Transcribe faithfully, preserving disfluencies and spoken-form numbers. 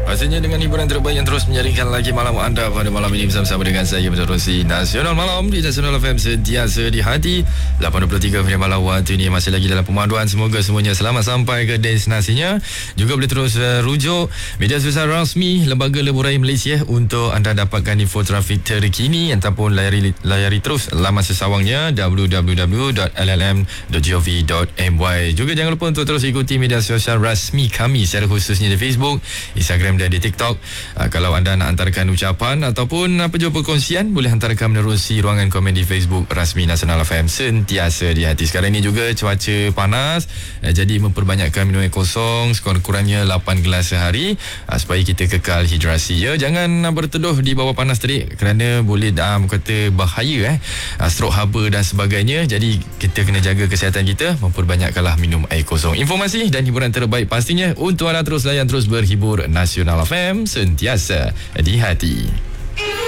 Pastinya dengan hiburan terbaik yang terus menyaringkan lagi malam anda pada malam ini bersama-sama dengan saya Betul Rosi Nasional Malam di Nasional F M sentiasa di hati. Lapan dua puluh tiga minit malam waktu ini masih lagi dalam pemanduan. Semoga semuanya selamat sampai ke destinasinya. Juga boleh terus uh, rujuk media sosial rasmi Lembaga Lebuh Malaysia untuk anda dapatkan info trafik terkini ataupun layari layari terus laman sesawangnya w w w dot l l m dot gov dot m y. Juga jangan lupa untuk terus ikuti media sosial rasmi kami secara khususnya di Facebook, Instagram dan di TikTok. Uh, kalau anda nak hantarkan ucapan ataupun apa jua perkongsian, boleh hantarkan menerusi ruangan komen di Facebook rasmi Nasional F M sentiasa di hati. Sekarang ini juga cuaca panas, uh, jadi memperbanyakkan minum air kosong, sekurang-kurangnya lapan gelas sehari, uh, supaya kita kekal hidrasi ya. Jangan uh, berteduh di bawah panas terik kerana boleh um, kata bahaya eh uh, strok haba dan sebagainya. Jadi kita kena jaga kesihatan kita, memperbanyakkanlah minum air kosong. Informasi dan hiburan terbaik pastinya untuk anda terus layan terus berhibur. Nasional F M sentiasa di hati.